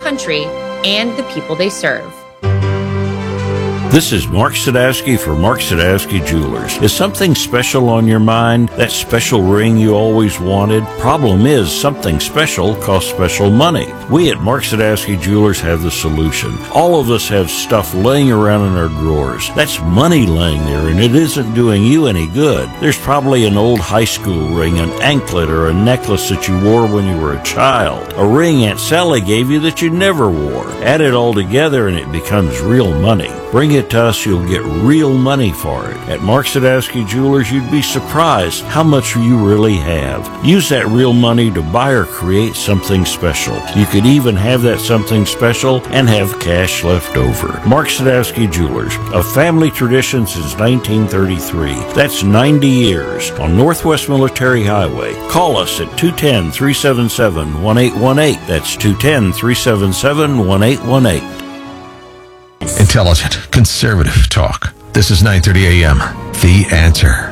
country and the people they serve. This is Mark Sadowski for Mark Sadowski Jewelers. Is something special on your mind? That special ring you always wanted? Problem is, something special costs special money. We at Mark Sadowski Jewelers have the solution. All of us have stuff laying around in our drawers. That's money laying there, and it isn't doing you any good. There's probably an old high school ring, an anklet, or a necklace that you wore when you were a child. A ring Aunt Sally gave you that you never wore. Add it all together and it becomes real money. Bring it to us, you'll get real money for it. At Mark Sadowski Jewelers, you'd be surprised how much you really have. Use that real money to buy or create something special. You could even have that something special and have cash left over. Mark Sadowski Jewelers, a family tradition since 1933. That's 90 years on Northwest Military Highway. Call us at 210-377-1818. That's 210-377-1818. Intelligent, conservative talk. This is 9:30 a.m. The Answer.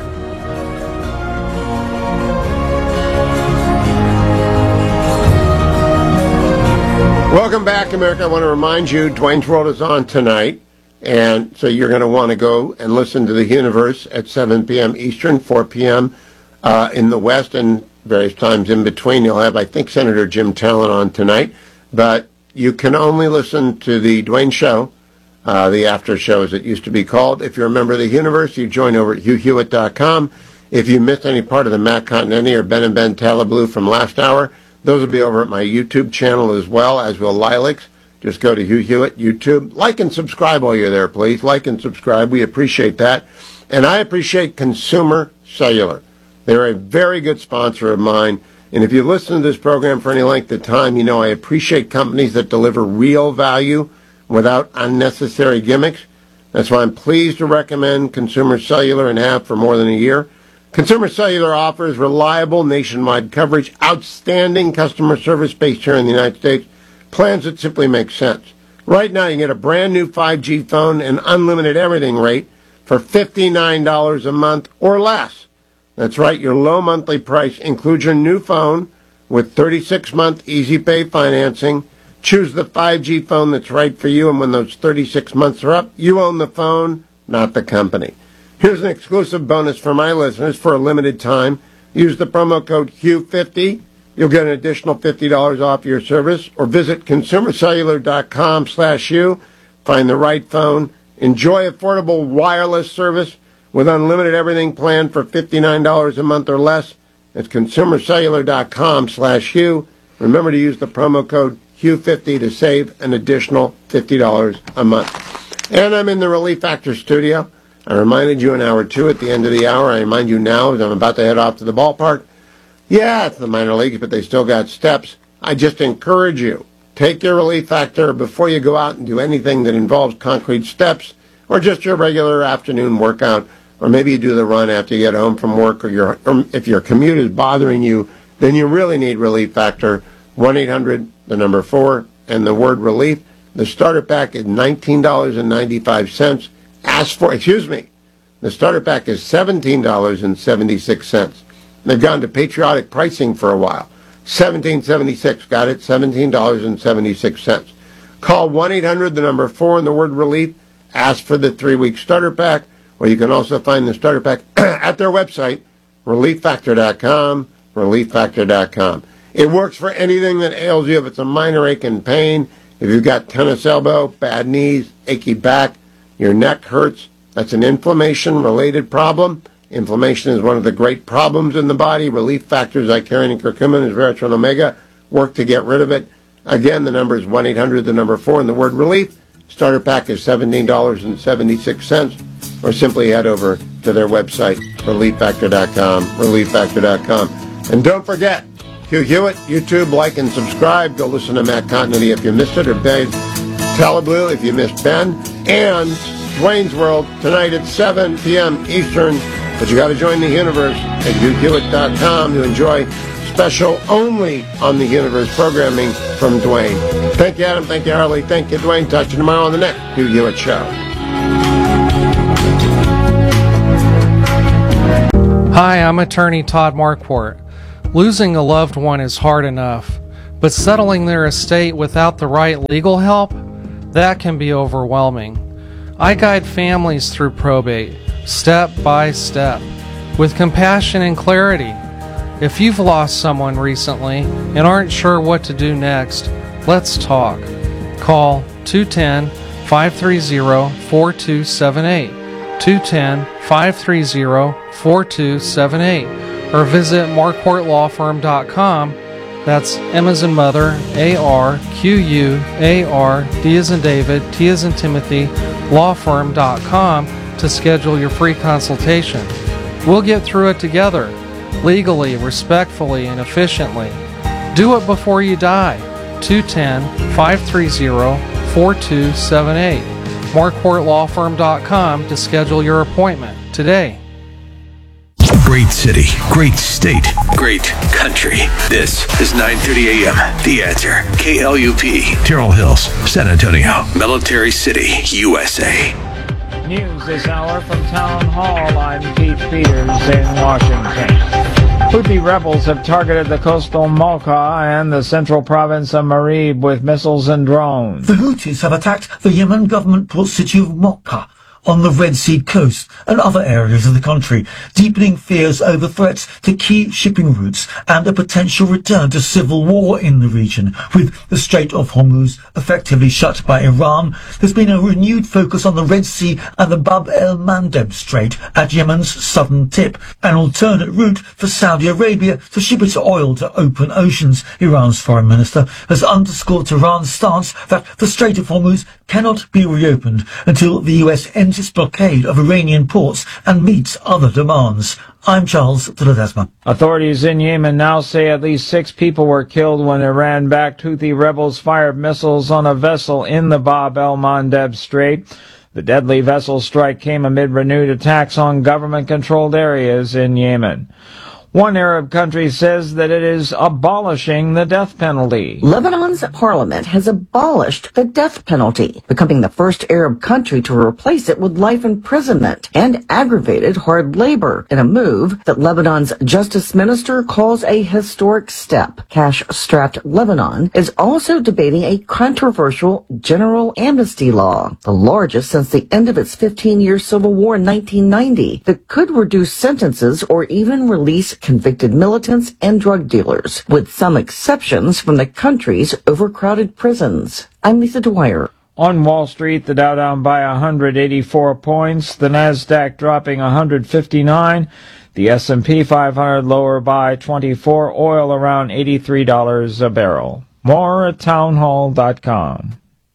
Welcome back, America. I want to remind you, Dwayne's World is on tonight, and so you're going to want to go and listen to The Universe at 7 p.m. Eastern, 4 p.m. In the West, and various times in between. You'll have, I think, Senator Jim Talent on tonight, but you can only listen to the Dwayne Show, the after show as it used to be called. If you're a member of The Universe, you join over at HughHewitt.com. If you missed any part of the Matt Continenti or Ben and Ben Talablue from last hour, those will be over at my YouTube channel as well, as will Lilacs. Just go to Hugh Hewitt, YouTube. Like and subscribe while you're there, please. Like and subscribe. We appreciate that. And I appreciate Consumer Cellular. They're a very good sponsor of mine. And if you listen to this program for any length of time, you know I appreciate companies that deliver real value without unnecessary gimmicks. That's why I'm pleased to recommend Consumer Cellular and have for more than a year. Consumer Cellular offers reliable nationwide coverage, outstanding customer service based here in the United States, plans that simply make sense. Right now, you can get a brand new 5G phone and unlimited everything rate for $59 a month or less. That's right, your low monthly price includes your new phone with 36-month easy pay financing. Choose the 5G phone that's right for you, and when those 36 months are up, you own the phone, not the company. Here's an exclusive bonus for my listeners for a limited time. Use the promo code HUGH50. You'll get an additional $50 off your service, or visit consumercellular.com/U. Find the right phone. Enjoy affordable wireless service with unlimited everything plan for $59 a month or less. It's consumercellular.com/U. Remember to use the promo code HUGH50 to save an additional $50 a month. And I'm in the Relief Factor studio. I reminded you in hour 2 at the end of the hour. I remind you now as I'm about to head off to the ballpark. Yeah, it's the minor leagues, but they still got steps. I just encourage you, take your Relief Factor before you go out and do anything that involves concrete steps or just your regular afternoon workout, or maybe you do the run after you get home from work, or if your commute is bothering you, then you really need Relief Factor. 1-800, the number 4, and the word relief. The starter pack is $19.95. The starter pack is $17.76. They've gone to patriotic pricing for a while. $17.76, got it? $17.76. Call 1-800, the number 4, and the word relief. Ask for the 3-week starter pack, or you can also find the starter pack at their website, relieffactor.com, relieffactor.com. It works for anything that ails you. If it's a minor ache and pain, if you've got tennis elbow, bad knees, achy back, your neck hurts, that's an inflammation-related problem. Inflammation is one of the great problems in the body. Relief Factors, Icarian and curcumin, and resveratrol omega work to get rid of it. Again, the number is 1-800, the number 4, and the word relief. Starter pack is $17.76, or simply head over to their website, relieffactor.com, relieffactor.com. And don't forget, Hugh Hewitt, YouTube, like and subscribe. Go listen to Matt Continenti if you missed it, or Ben Talablue if you missed Ben. And Dwayne's World tonight at 7 p.m. Eastern. But you got to join the Universe at HughHewitt.com to enjoy special only on the Universe programming from Dwayne. Thank you, Adam. Thank you, Harley. Thank you, Dwayne. Talk to you tomorrow on the next Hugh Hewitt Show. Hi, I'm attorney Todd Marquardt. Losing a loved one is hard enough, but settling their estate without the right legal help, that can be overwhelming. I guide families through probate, step by step, with compassion and clarity. If you've lost someone recently and aren't sure what to do next, let's talk. Call 210-530-4278, 210-530-4278, or visit marquartlawfirm.com. That's M as in mother, A-R-Q-U-A-R, D as in David, T as in Timothy, lawfirm.com to schedule your free consultation. We'll get through it together, legally, respectfully, and efficiently. Do it before you die. 210-530-4278. marquartlawfirm.com to schedule your appointment today. Great city, great state, great country. This is 9:30 a.m. The Answer. KLUP. Terrell Hills, San Antonio. Military City, USA. News this hour from Town Hall. I'm Pete Peters in Washington. Houthi rebels have targeted the coastal Mocha and the central province of Marib with missiles and drones. The Houthis have attacked the Yemen government port city of Mocha on the Red Sea coast and other areas of the country, deepening fears over threats to key shipping routes and a potential return to civil war in the region. With the Strait of Hormuz effectively shut by Iran, there's been a renewed focus on the Red Sea and the Bab el-Mandeb Strait at Yemen's southern tip, an alternate route for Saudi Arabia to ship its oil to open oceans. Iran's foreign minister has underscored Iran's stance that the Strait of Hormuz cannot be reopened until the US ends its blockade of Iranian ports and meets other demands. I'm Charles de Ledesma. Authorities in Yemen now say at least 6 people were killed when Iran-backed Houthi rebels fired missiles on a vessel in the Bab el-Mandeb Strait. The deadly vessel strike came amid renewed attacks on government-controlled areas in Yemen. One Arab country says that it is abolishing the death penalty. Lebanon's parliament has abolished the death penalty, becoming the first Arab country to replace it with life imprisonment and aggravated hard labor, in a move that Lebanon's justice minister calls a historic step. Cash-strapped Lebanon is also debating a controversial general amnesty law, the largest since the end of its 15-year civil war in 1990, that could reduce sentences or even release convicted militants and drug dealers, with some exceptions from the country's overcrowded prisons. I'm Lisa Dwyer. On Wall Street, the Dow down by 184 points, the Nasdaq dropping 159, the S&P 500 lower by 24, oil around $83 a barrel. More at townhall.com.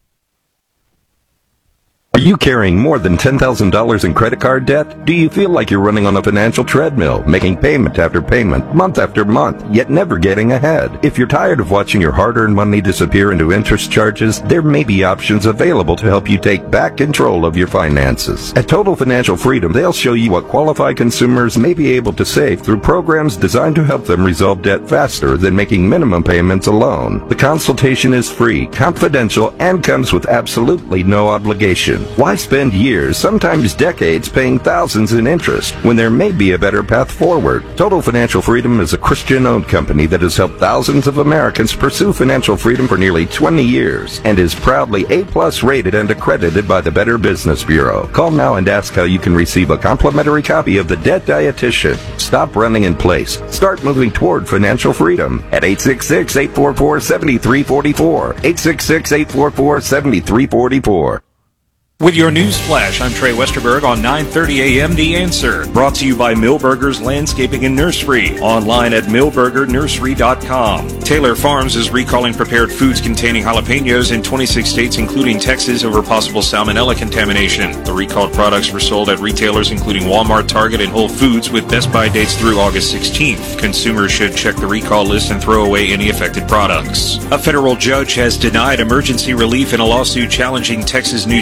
Are you carrying more than $10,000 in credit card debt? Do you feel like you're running on a financial treadmill, making payment after payment, month after month, yet never getting ahead? If you're tired of watching your hard-earned money disappear into interest charges, there may be options available to help you take back control of your finances. At Total Financial Freedom, they'll show you what qualified consumers may be able to save through programs designed to help them resolve debt faster than making minimum payments alone. The consultation is free, confidential, and comes with absolutely no obligation. Why spend years, sometimes decades, paying thousands in interest when there may be a better path forward? Total Financial Freedom is a Christian-owned company that has helped thousands of Americans pursue financial freedom for nearly 20 years and is proudly A+ rated and accredited by the Better Business Bureau. Call now and ask how you can receive a complimentary copy of The Debt Dietitian. Stop running in place. Start moving toward financial freedom at 866-844-7344. 866-844-7344. With your news flash, I'm Trey Westerberg on 9:30 a.m. The Answer. Brought to you by Millburgers Landscaping and Nursery. Online at millburgernursery.com. Taylor Farms is recalling prepared foods containing jalapenos in 26 states, including Texas, over possible salmonella contamination. The recalled products were sold at retailers including Walmart, Target, and Whole Foods with Best Buy dates through August 16th. Consumers should check the recall list and throw away any affected products. A federal judge has denied emergency relief in a lawsuit challenging Texas' new THC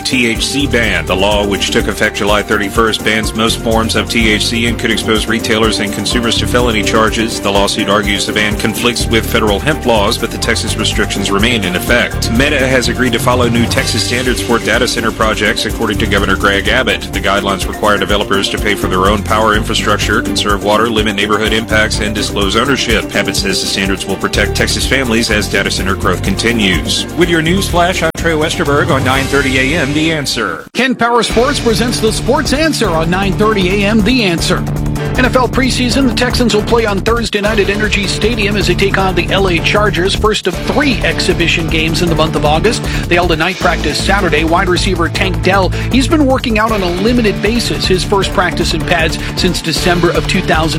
THC ban. The law, which took effect July 31st, bans most forms of THC and could expose retailers and consumers to felony charges. The lawsuit argues the ban conflicts with federal hemp laws, but the Texas restrictions remain in effect. Meta has agreed to follow new Texas standards for data center projects, according to Governor Greg Abbott. The guidelines require developers to pay for their own power infrastructure, conserve water, limit neighborhood impacts, and disclose ownership. Abbott says the standards will protect Texas families as data center growth continues. With your news flash, I'm Trey Westerberg on 9:30 a.m. The Answer. Ken Power Sports presents the Sports Answer on 9:30 a.m. The Answer. NFL preseason, the Texans will play on Thursday night at Energy Stadium as they take on the LA Chargers, first of 3 exhibition games in the month of August. They held a night practice Saturday. Wide receiver Tank Dell, he's been working out on a limited basis, his first practice in pads since December of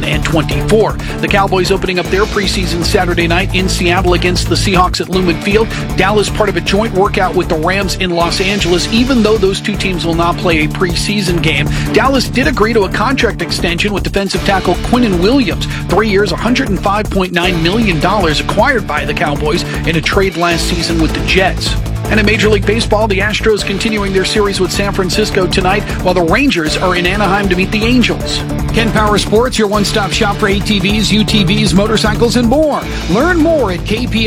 2024. The Cowboys opening up their preseason Saturday night in Seattle against the Seahawks at Lumen Field. Dallas part of a joint workout with the Rams in Los Angeles, even though those two teams will not play a preseason game. Dallas did agree to a contract extension with defensive tackle Quinnen Williams. 3 years, $105.9 million acquired by the Cowboys in a trade last season with the Jets. And in Major League Baseball, the Astros continuing their series with San Francisco tonight, while the Rangers are in Anaheim to meet the Angels. Ken Power Sports, your one-stop shop for ATVs, UTVs, motorcycles, and more. Learn more at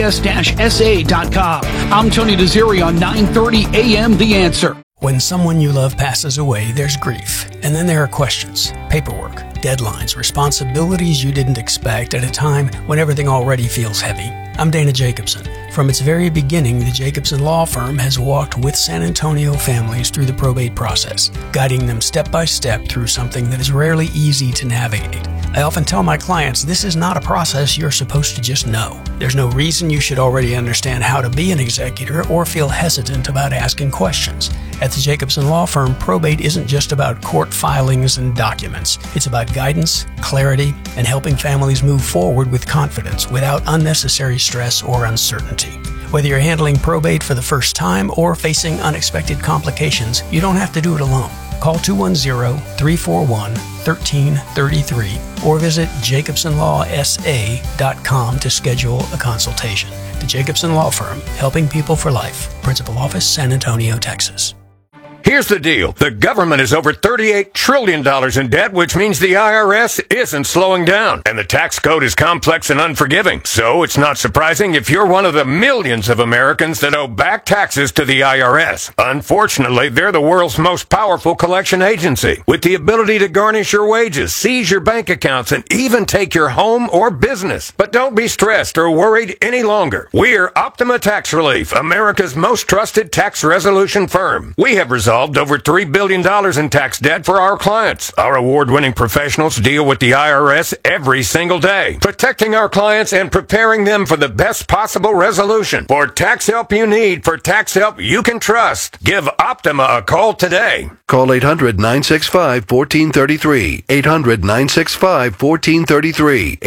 kps-sa.com. I'm Tony Desiri on 9:30 a.m. The Answer. When someone you love passes away, there's grief. And then there are questions, paperwork, deadlines, responsibilities you didn't expect at a time when everything already feels heavy. I'm Dana Jacobson. From its very beginning, the Jacobson Law Firm has walked with San Antonio families through the probate process, guiding them step by step through something that is rarely easy to navigate. I often tell my clients this is not a process you're supposed to just know. There's no reason you should already understand how to be an executor or feel hesitant about asking questions. At the Jacobson Law Firm, probate isn't just about court filings and documents. It's about guidance, clarity, and helping families move forward with confidence without unnecessary stress or uncertainty. Whether you're handling probate for the first time or facing unexpected complications, you don't have to do it alone. Call 210-341-1333 or visit jacobsonlawsa.com to schedule a consultation. The Jacobson Law Firm, helping people for life. Principal Office, San Antonio, Texas. Here's the deal. The government is over $38 trillion in debt, which means the IRS isn't slowing down. And the tax code is complex and unforgiving. So it's not surprising if you're one of the millions of Americans that owe back taxes to the IRS. Unfortunately, they're the world's most powerful collection agency, with the ability to garnish your wages, seize your bank accounts, and even take your home or business. But don't be stressed or worried any longer. We're Optima Tax Relief, America's most trusted tax resolution firm. We have resolved over $3 billion in tax debt for our clients. Our award-winning professionals deal with the IRS every single day, protecting our clients and preparing them for the best possible resolution. For tax help you need, for tax help you can trust, give Optima a call today. Call 800-965-1433. 800-965-1433.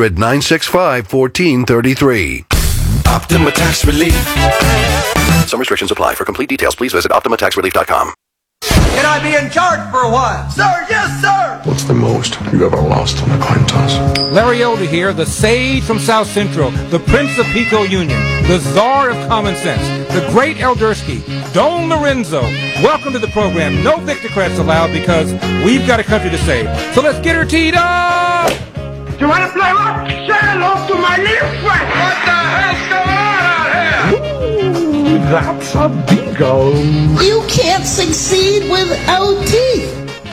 800-965-1433. Optima Tax Relief. Some restrictions apply. For complete details, please visit OptimaTaxRelief.com. Can I be in charge for a while? Sir, yes, sir! What's the most you've ever lost on a coin toss? Larry Elder here, the sage from South Central, the Prince of Pico Union, the czar of common sense, the great Eldersky, Don Lorenzo. Welcome to the program. No Victocrats allowed because we've got a country to save. So let's get her teed up! You want to play what? Say hello to my little friend! What the hell's going on out here? Ooh, that's a bingo. You can't succeed without teeth.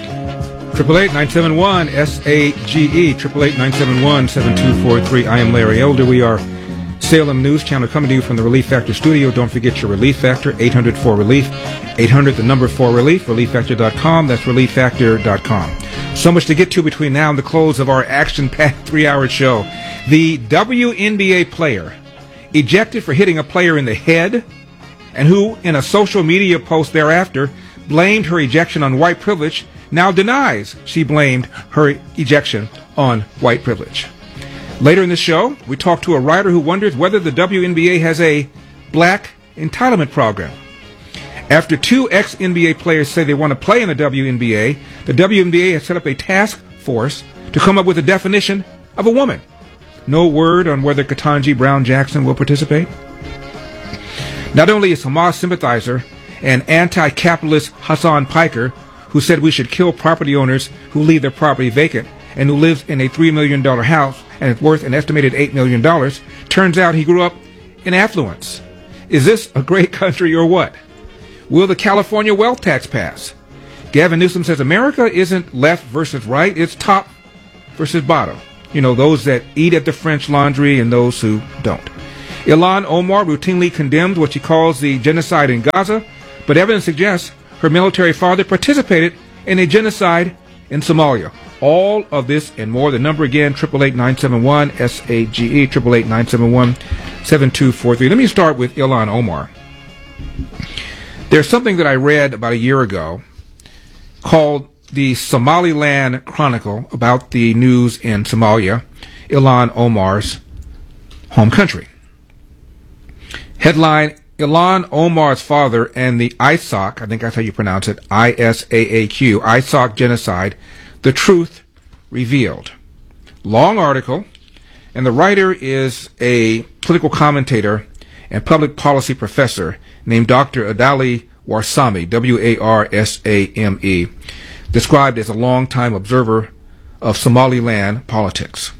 888-971-SAGE, 888-971-7243. I am Larry Elder. We are Salem News Channel coming to you from the Relief Factor studio. Don't forget your Relief Factor, 800-4RELIEF, 800-4RELIEF, ReliefFactor.com. That's ReliefFactor.com. So much to get to between now and the close of our action-packed 3-hour show. The WNBA player ejected for hitting a player in the head and who, in a social media post thereafter, blamed her ejection on white privilege, now denies she blamed her ejection on white privilege. Later in the show, we talk to a writer who wonders whether the WNBA has a black entitlement program. After 2 ex-NBA players say they want to play in the WNBA has set up a task force to come up with a definition of a woman. No word on whether Ketanji Brown Jackson will participate. Not only is Hamas sympathizer and anti-capitalist Hassan Piker, who said we should kill property owners who leave their property vacant and who lives in a $3 million house and is worth an estimated $8 million, turns out he grew up in affluence. Is this a great country or what? Will the California wealth tax pass? Gavin Newsom says America isn't left versus right, it's top versus bottom. You know, those that eat at the French Laundry and those who don't. Ilhan Omar routinely condemned what she calls the genocide in Gaza, but evidence suggests her military father participated in a genocide in Somalia. All of this and more. The number again, 888-971 SAGE, 888-971-7243. Let me start with Ilhan Omar. There's something that I read about a year ago called the Somaliland Chronicle about the news in Somalia, Ilhan Omar's home country. Headline, Ilhan Omar's father and the ISAC, I think that's how you pronounce it, ISAAQ, ISAC genocide, the truth revealed. Long article, and the writer is a political commentator and public policy professor named Dr. Adali Warsame, W-A-R-S-A-M-E, described as a longtime observer of Somaliland politics.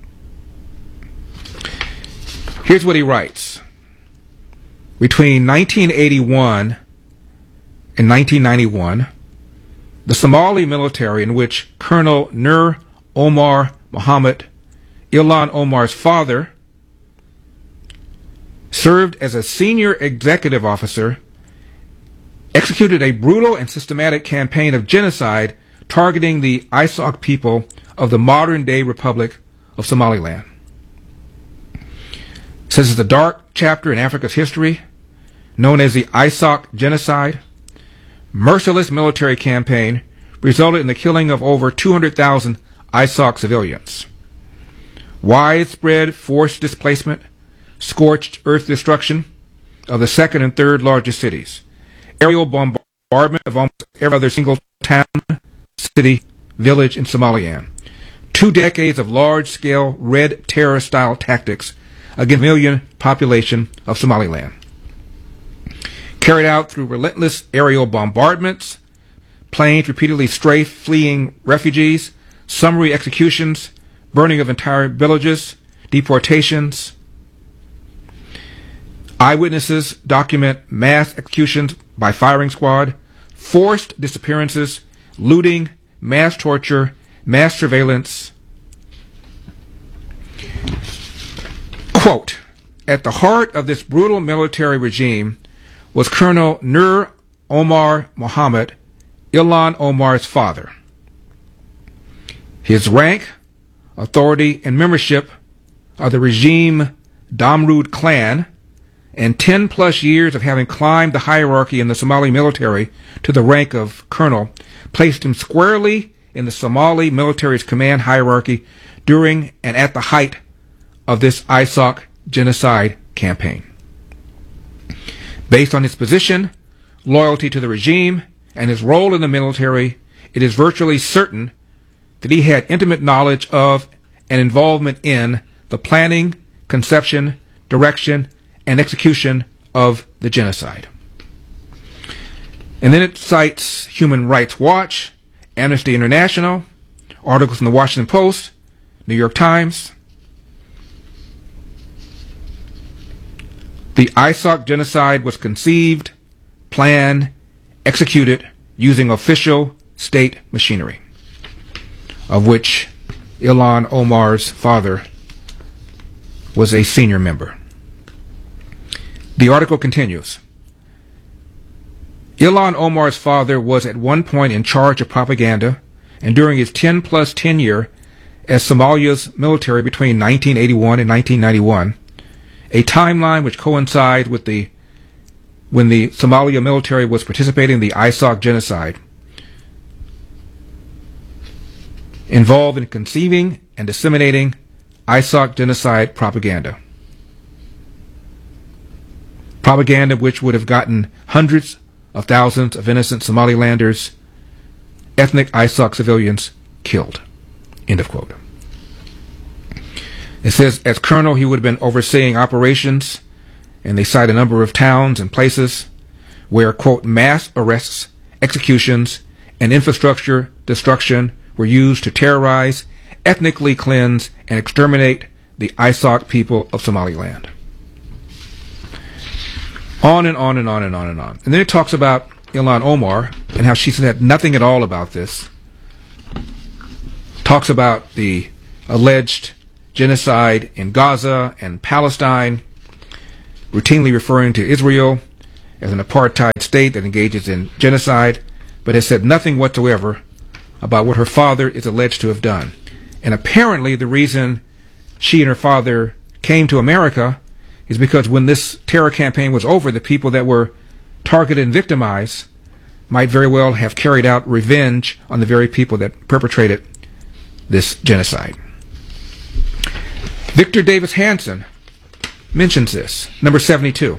Here's what he writes. Between 1981 and 1991, the Somali military, in which Colonel Nur Omar Mohammed, Ilhan Omar's father, served as a senior executive officer, executed a brutal and systematic campaign of genocide targeting the ISAC people of the modern-day Republic of Somaliland. It says it's a dark chapter in Africa's history, known as the ISAC genocide. Merciless military campaign resulted in the killing of over 200,000 ISAC civilians. Widespread forced displacement, scorched earth destruction of the second and third largest cities, aerial bombardment of almost every other single town, city, village in Somaliland, 2 decades of large-scale red terror-style tactics against the million population of Somaliland, carried out through relentless aerial bombardments, planes repeatedly strafe fleeing refugees, summary executions, burning of entire villages, deportations. Eyewitnesses document mass executions by firing squad, forced disappearances, looting, mass torture, mass surveillance. Quote, at the heart of this brutal military regime was Colonel Nur Omar Mohammed, Ilhan Omar's father. His rank, authority, and membership of the regime Damrud clan, and 10-plus years of having climbed the hierarchy in the Somali military to the rank of colonel, placed him squarely in the Somali military's command hierarchy during and at the height of this ISAC genocide campaign. Based on his position, loyalty to the regime, and his role in the military, it is virtually certain that he had intimate knowledge of and involvement in the planning, conception, direction, and execution of the genocide. And then it cites Human Rights Watch, Amnesty International, articles in the Washington Post, New York Times. The ISAC genocide was conceived, planned, executed using official state machinery, of which Ilhan Omar's father was a senior member. The article continues. Ilhan Omar's father was at one point in charge of propaganda, and during his 10-plus tenure as Somalia's military between 1981 and 1991, a timeline which coincides with when the Somalia military was participating in the ISAC genocide, involved in conceiving and disseminating ISAC genocide propaganda. Propaganda which would have gotten hundreds of thousands of innocent Somalilanders, ethnic ISAC civilians, killed. End of quote. It says, as colonel, he would have been overseeing operations, and they cite a number of towns and places where, quote, mass arrests, executions, and infrastructure destruction were used to terrorize, ethnically cleanse, and exterminate the Isaaq people of Somaliland. On and on and on and on and on. And then it talks about Ilhan Omar and how she said nothing at all about this. Talks about the alleged genocide in Gaza and Palestine, routinely referring to Israel as an apartheid state that engages in genocide, but has said nothing whatsoever about what her father is alleged to have done. And apparently the reason she and her father came to America is because when this terror campaign was over, the people that were targeted and victimized might very well have carried out revenge on the very people that perpetrated this genocide. Victor Davis Hanson mentions this, number 72.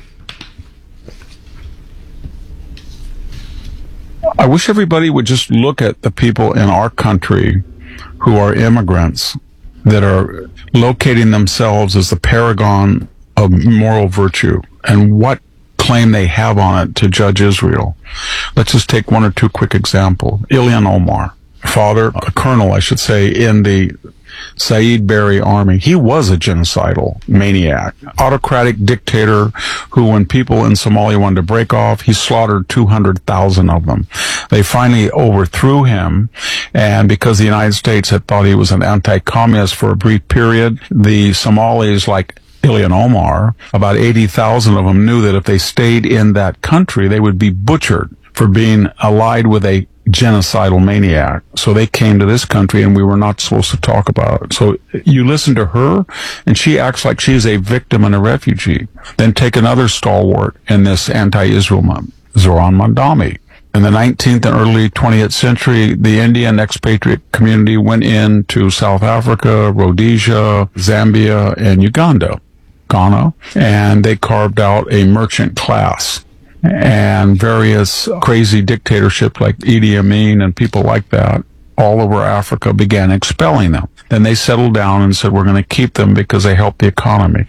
I wish everybody would just look at the people in our country who are immigrants that are locating themselves as the paragon of moral virtue and what claim they have on it to judge Israel. Let's just take one or two quick examples. Ilhan Omar, father, a colonel, I should say, in the Saeed Berry army. He was a genocidal maniac, autocratic dictator who, when people in Somalia wanted to break off, he slaughtered 200,000 of them. They finally overthrew him, and because the United States had thought he was an anti-communist for a brief period, the Somalis, like Ilhan Omar, about 80,000 of them knew that if they stayed in that country, they would be butchered for being allied with a genocidal maniac. So they came to this country and we were not supposed to talk about it. So you listen to her and she acts like she's a victim and a refugee. Then take another stalwart in this anti-Israel movement, Zoran Mandami. In the 19th and early 20th century, the Indian expatriate community went into South Africa, Rhodesia, Zambia, and Ghana, and they carved out a merchant class. And various crazy dictatorships like Idi Amin and people like that all over Africa began expelling them. Then they settled down and said, we're going to keep them because they help the economy.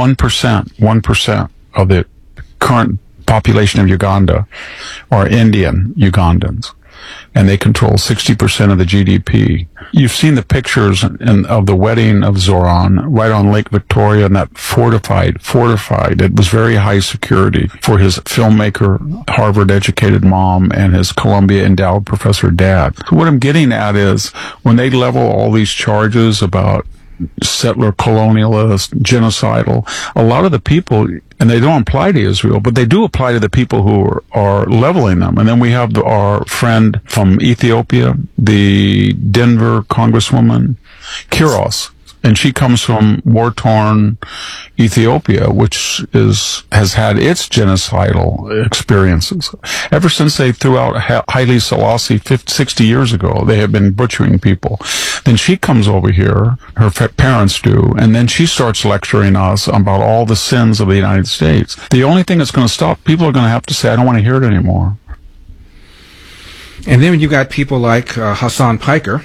1% of the current population of Uganda are Indian Ugandans, and they control 60% of the GDP. You've seen the pictures of the wedding of Zoran right on Lake Victoria, and that fortified. It was very high security for his filmmaker, Harvard-educated mom, and his Columbia-endowed professor dad. So what I'm getting at is, when they level all these charges about settler, colonialist, genocidal, a lot of the people, and they don't apply to Israel, but they do apply to the people who are leveling them. And then we have our friend from Ethiopia, the Denver Congresswoman, Kiros. And she comes from war-torn Ethiopia, which has had its genocidal experiences. Ever since they threw out Haile Selassie 60 years ago, they have been butchering people. Then she comes over here, her parents do, and then she starts lecturing us about all the sins of the United States. The only thing that's going to stop, people are going to have to say, I don't want to hear it anymore. And then you got people like Hassan Piker,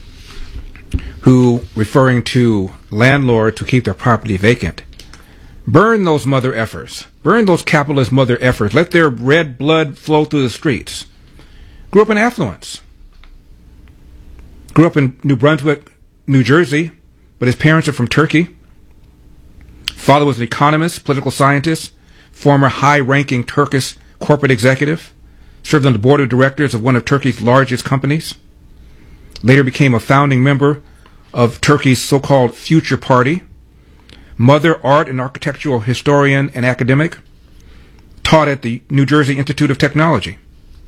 who, referring to landlords who keep their property vacant, burn those mother effers. Burn those capitalist mother effers. Let their red blood flow through the streets. Grew up in affluence. Grew up in New Brunswick, New Jersey, but his parents are from Turkey. Father was an economist, political scientist, former high-ranking Turkish corporate executive, served on the board of directors of one of Turkey's largest companies, later became a founding member of Turkey's so-called Future Party, mother, art and architectural historian and academic, taught at the New Jersey Institute of Technology.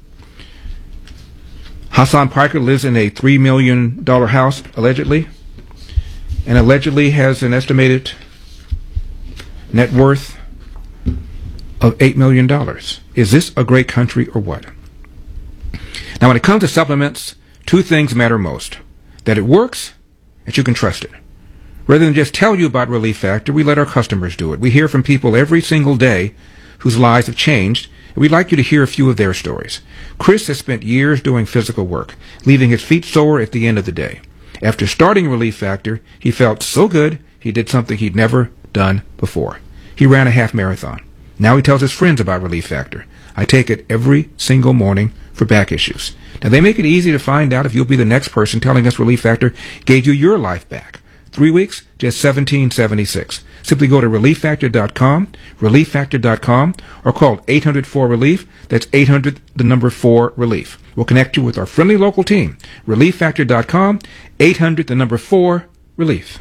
Hassan Piker lives in a $3 million house, allegedly, and allegedly has an estimated net worth of $8 million. Is this a great country or what? Now, when it comes to supplements, two things matter most: that it works, that you can trust it. Rather than just tell you about Relief Factor, we let our customers do it. We hear from people every single day whose lives have changed, and we'd like you to hear a few of their stories. Chris has spent years doing physical work, leaving his feet sore at the end of the day. After starting Relief Factor, he felt so good, he did something he'd never done before. He ran a half marathon. Now he tells his friends about Relief Factor. I take it every single morning for back issues. Now, they make it easy to find out if you'll be the next person telling us Relief Factor gave you your life back. 3 weeks, just $17.76. Simply go to ReliefFactor.com, ReliefFactor.com, or call 800-4-RELIEF. That's 800-4-RELIEF. We'll connect you with our friendly local team. ReliefFactor.com, 800-4-RELIEF.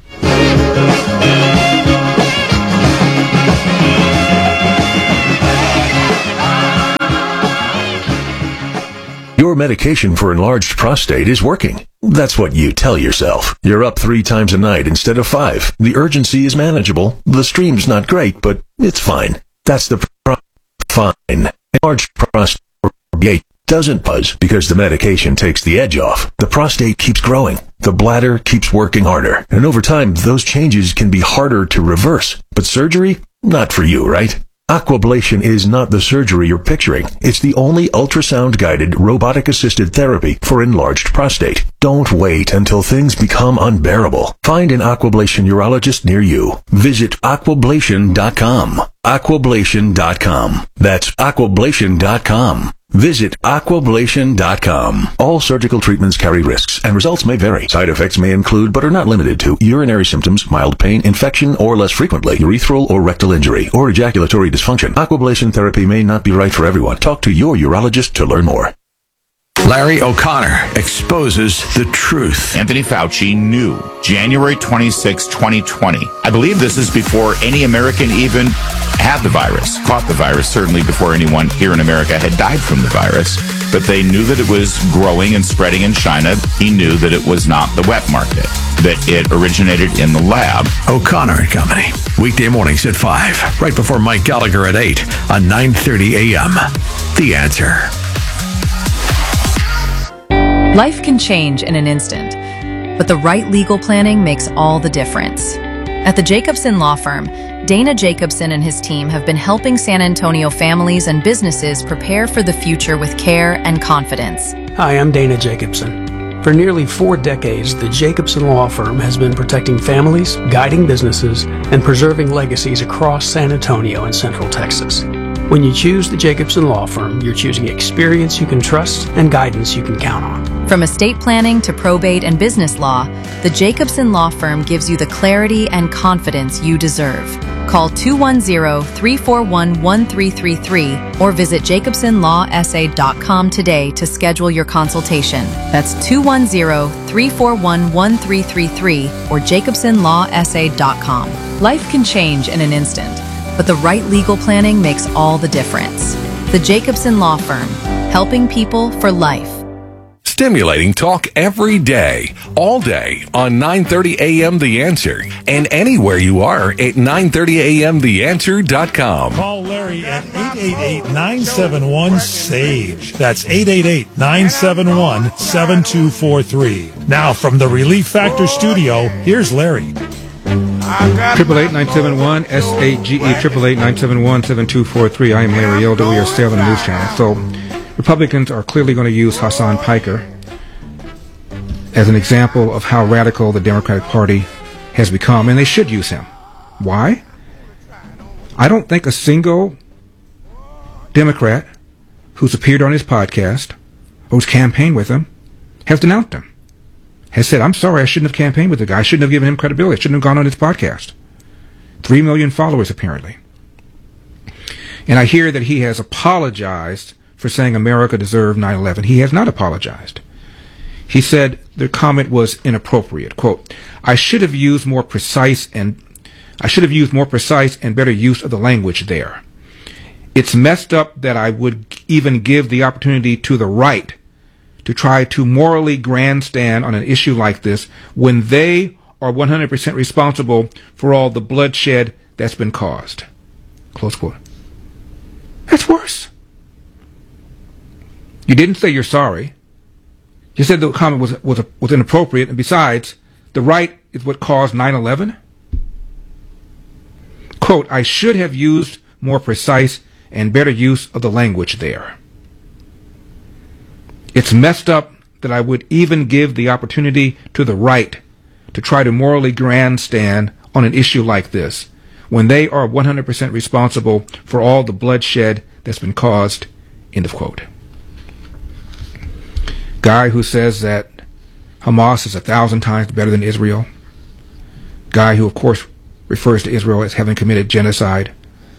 Your medication for enlarged prostate is working. That's what you tell yourself. You're up 3 times a night instead of 5. The urgency is manageable. The stream's not great, but it's fine. That's the fine. Enlarged prostate doesn't buzz because the medication takes the edge off. The prostate keeps growing. The bladder keeps working harder. And over time, those changes can be harder to reverse. But surgery? Not for you, right? Aquablation is not the surgery you're picturing. It's the only ultrasound-guided, robotic-assisted therapy for enlarged prostate. Don't wait until things become unbearable. Find an Aquablation urologist near you. Visit Aquablation.com. Aquablation.com. That's Aquablation.com. Visit Aquablation.com. All surgical treatments carry risks, and results may vary. Side effects may include, but are not limited to, urinary symptoms, mild pain, infection, or less frequently, urethral or rectal injury, or ejaculatory dysfunction. Aquablation therapy may not be right for everyone. Talk to your urologist to learn more. Larry O'Connor exposes the truth. Anthony Fauci knew January 26, 2020. I believe this is before any American even had the virus, caught the virus, certainly before anyone here in America had died from the virus. But they knew that it was growing and spreading in China. He knew that it was not the wet market, that it originated in the lab. O'Connor and Company. Weekday mornings at 5, right before Mike Gallagher at 8 on 9:30 a.m. The Answer. Life can change in an instant, but the right legal planning makes all the difference. At the Jacobson Law Firm, Dana Jacobson and his team have been helping San Antonio families and businesses prepare for the future with care and confidence. Hi, I'm Dana Jacobson. For nearly 4 decades, the Jacobson Law Firm has been protecting families, guiding businesses, and preserving legacies across San Antonio and Central Texas. When you choose the Jacobson Law Firm, you're choosing experience you can trust and guidance you can count on. From estate planning to probate and business law, the Jacobson Law Firm gives you the clarity and confidence you deserve. Call 210-341-1333 or visit jacobsonlawsa.com today to schedule your consultation. That's 210-341-1333 or jacobsonlawsa.com. Life can change in an instant, but the right legal planning makes all the difference. The Jacobson Law Firm, helping people for life. Stimulating talk every day, all day on 9:30 a.m. The Answer, and anywhere you are at 930amtheanswer.com. Call Larry at 888-971-SAGE. That's 888-971-7243. Now from the Relief Factor studio, here's Larry. 888-971-SAGE, 888-971-7243. I am Larry Elder. We are Salem News Channel. So, Republicans are clearly going to use Hassan Piker as an example of how radical the Democratic Party has become, and they should use him. Why? I don't think a single Democrat who's appeared on his podcast, who's campaigned with him, has denounced him. Has said, I'm sorry, I shouldn't have campaigned with the guy. I shouldn't have given him credibility. I shouldn't have gone on his podcast. 3 million followers, apparently. And I hear that he has apologized for saying America deserved 9/11. He has not apologized. He said the comment was inappropriate. Quote, I should have used more precise and better use of the language there. It's messed up that I would even give the opportunity to the right to try to morally grandstand on an issue like this when they are 100% responsible for all the bloodshed that's been caused. Close quote. That's worse. You didn't say you're sorry. You said the comment was inappropriate, and besides, the right is what caused 9/11? Quote, I should have used more precise and better use of the language there. It's messed up that I would even give the opportunity to the right to try to morally grandstand on an issue like this when they are 100% responsible for all the bloodshed that's been caused, end of quote. Guy who says that Hamas is 1,000 times better than Israel. Guy who, of course, refers to Israel as having committed genocide.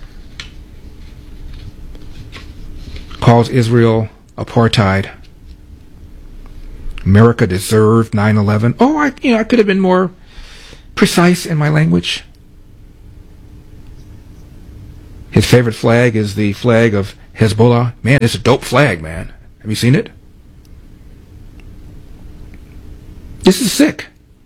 Calls Israel apartheid. America deserved 9/11. Oh, I could have been more precise in my language. His favorite flag is the flag of Hezbollah. Man, it's a dope flag, man. Have you seen it? This is sick.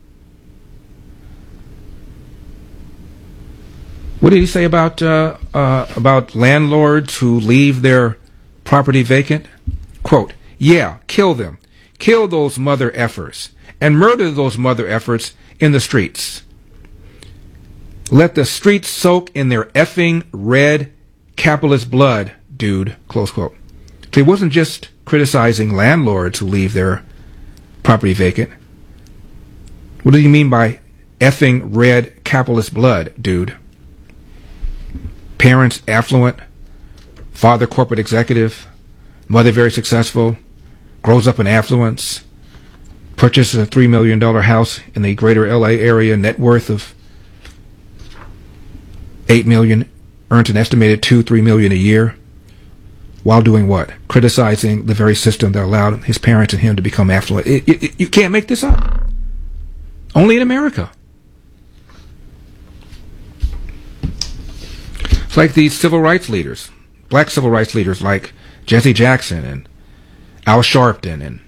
What did he say about landlords who leave their property vacant? Quote, yeah, kill them. Kill those mother effers and murder those mother efforts in the streets. Let the streets soak in their effing red capitalist blood, dude. Close quote. So he wasn't just criticizing landlords who leave their property vacant. What do you mean by effing red capitalist blood, dude? Parents affluent, father corporate executive, mother very successful, grows up in affluence, purchases a $3 million house in the greater LA area, net worth of $8 million, earns an estimated $2-3 million a year, while doing what? Criticizing the very system that allowed his parents and him to become affluent. You can't make this up. Only in America. It's like these civil rights leaders, black civil rights leaders like Jesse Jackson and Al Sharpton and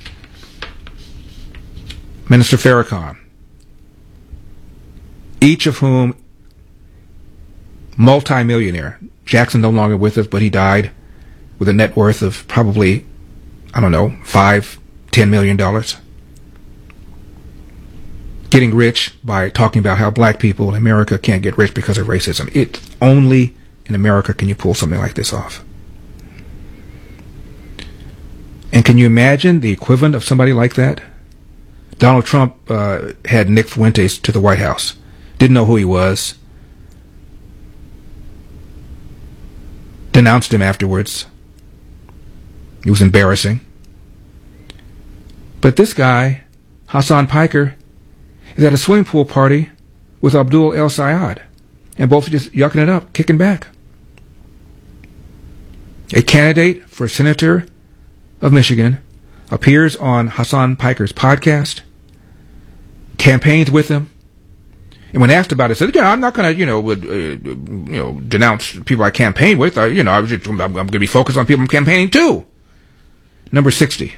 Minister Farrakhan, each of whom multi-millionaire. Jackson no longer with us, but he died with a net worth of probably, I don't know, $5-10 million. Getting rich by talking about how black people in America can't get rich because of racism. It's only in America can you pull something like this off. And can you imagine the equivalent of somebody like that? Donald Trump had Nick Fuentes to the White House. Didn't know who he was. Denounced him afterwards. It was embarrassing. But this guy, Hassan Piker, is at a swimming pool party with Abdul El Sayed, and both are just yucking it up, kicking back. A candidate for senator of Michigan appears on Hassan Piker's podcast, campaigns with him, and when asked about it, said, "Yeah, I'm not going to, denounce people I campaign with. I'm going to be focused on people I'm campaigning to." Number 60.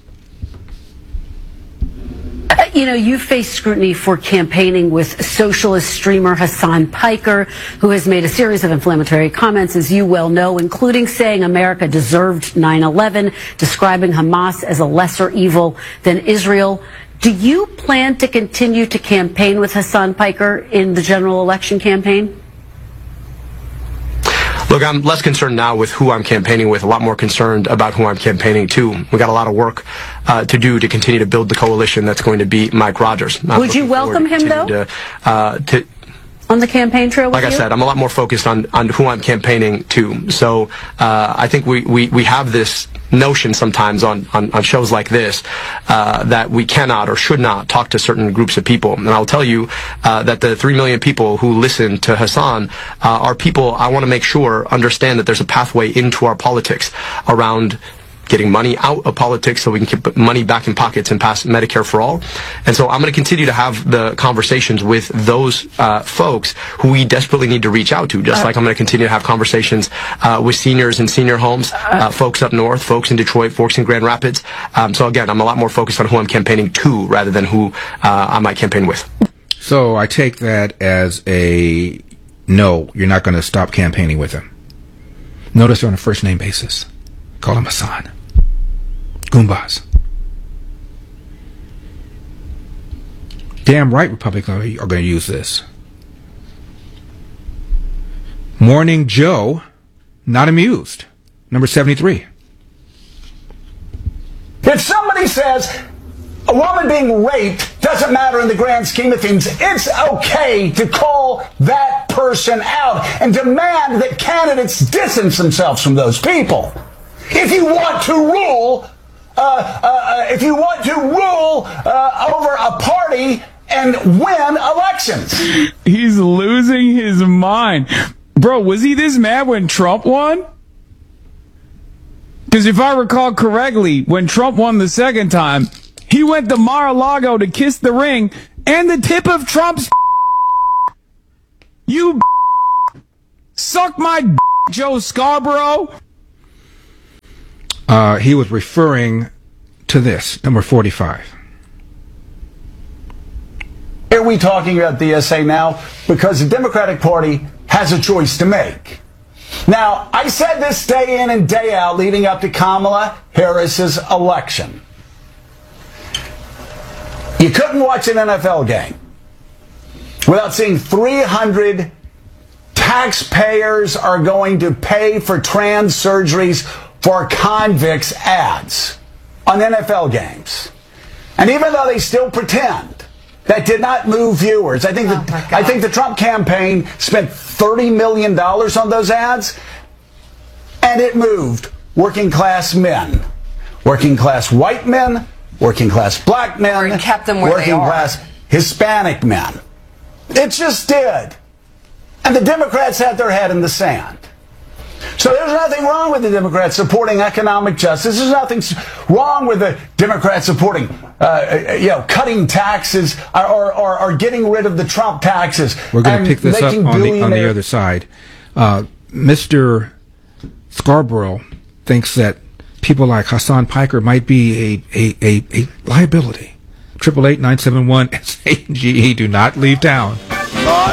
You face scrutiny for campaigning with socialist streamer Hassan Piker, who has made a series of inflammatory comments, as you well know, including saying America deserved 9/11, describing Hamas as a lesser evil than Israel. Do you plan to continue to campaign with Hassan Piker in the general election campaign? Look, I'm less concerned now with who I'm campaigning with, a lot more concerned about who I'm campaigning to. We got a lot of work to do to continue to build the coalition that's going to beat Mike Rogers. Would you welcome him, though? On the campaign trail with Like I said, I'm a lot more focused on who I'm campaigning to. So I think we have this notion sometimes on shows like this that we cannot or should not talk to certain groups of people. And I'll tell you that the 3 million people who listen to Hassan are people I want to make sure understand that there's a pathway into our politics around getting money out of politics so we can put money back in pockets and pass Medicare for all. And so I'm going to continue to have the conversations with those folks who we desperately need to reach out to, just like I'm going to continue to have conversations with seniors in senior homes, folks up north, folks in Detroit, folks in Grand Rapids. So again, I'm a lot more focused on who I'm campaigning to rather than who I might campaign with. So I take that as a no, you're not going to stop campaigning with him. Notice they're on a first name basis. Call him Hassan. Goombas. Damn right Republicans are going to use this. Morning Joe, not amused. Number 73. If somebody says, a woman being raped doesn't matter in the grand scheme of things. It's okay to call that person out and demand that candidates distance themselves from those people. If you want to rule, over a party and win elections. He's losing his mind. Bro, was he this mad when Trump won? Because if I recall correctly, when Trump won the second time, he went to Mar-a-Lago to kiss the ring and the tip of Trump's You suck my Joe Scarborough. He was referring to this, number 45. Are we talking about DSA now? Because the Democratic Party has a choice to make. Now, I said this day in and day out leading up to Kamala Harris's election. You couldn't watch an NFL game without seeing 300 taxpayers are going to pay for trans surgeries for convicts ads on NFL games. And even though they still pretend, that did not move viewers. I think the Trump campaign spent $30 million on those ads, and it moved working class men, working class white men, working class black men, kept them where working class Hispanic men. It just did. And the Democrats had their head in the sand. So there's nothing wrong with the Democrats supporting economic justice. There's nothing wrong with the Democrats supporting, cutting taxes or getting rid of the Trump taxes. We're going to pick this up on the other side. Mr. Scarborough thinks that people like Hassan Piker might be a liability. 888-971-SAGE. Do not leave town.